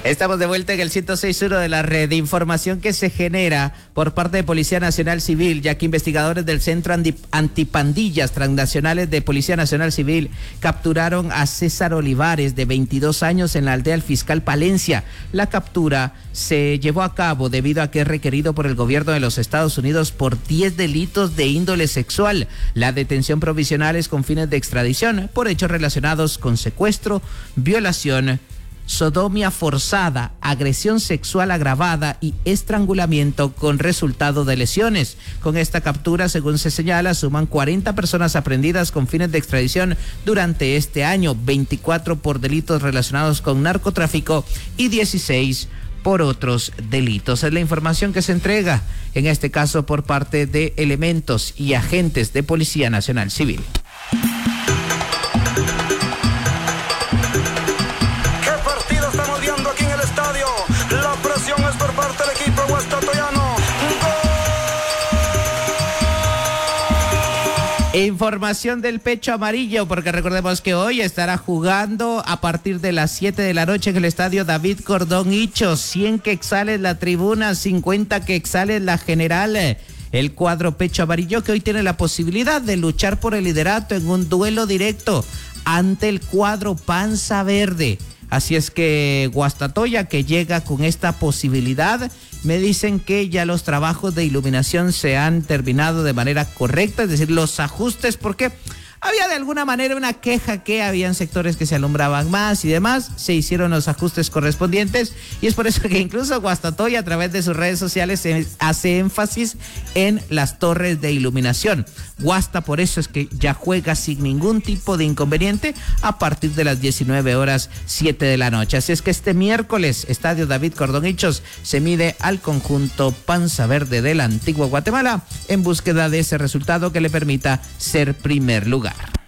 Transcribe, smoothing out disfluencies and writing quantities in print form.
Estamos de vuelta en el 106.1 de la red. Información que se genera por parte de Policía Nacional Civil, ya que investigadores del Centro Antipandillas Transnacionales de Policía Nacional Civil capturaron a César Olivares, de 22 años, en la aldea del Fiscal Palencia. La captura se llevó a cabo debido a que es requerido por el gobierno de los Estados Unidos por 10 delitos de índole sexual. La detención provisional es con fines de extradición por hechos relacionados con secuestro, violación, sodomía forzada, agresión sexual agravada y estrangulamiento con resultado de lesiones. Con esta captura, según se señala, suman 40 personas aprehendidas con fines de extradición durante este año, 24 por delitos relacionados con narcotráfico y 16 por otros delitos. Es la información que se entrega, en este caso por parte de elementos y agentes de Policía Nacional Civil. Información del pecho amarillo, porque recordemos que hoy estará jugando a partir de las 7 de la noche en el estadio David Cordón Hicho. 100 quetzales la tribuna, 50 quetzales la general. El cuadro pecho amarillo, que hoy tiene la posibilidad de luchar por el liderato en un duelo directo ante el cuadro panza verde. Así es que Guastatoya, que llega con esta posibilidad, me dicen que ya los trabajos de iluminación se han terminado de manera correcta, es decir, los ajustes, porque había de alguna manera una queja que habían sectores que se alumbraban más y demás. Se hicieron los ajustes correspondientes y es por eso que incluso Guastatoya, a través de sus redes sociales, hace énfasis en las torres de iluminación. Guasta, por eso es que ya juega sin ningún tipo de inconveniente a partir de las 19:07 de la noche. Así es que este miércoles, estadio David Cordón Hichos se mide al conjunto Panza Verde de la Antigua Guatemala en búsqueda de ese resultado que le permita ser primer lugar.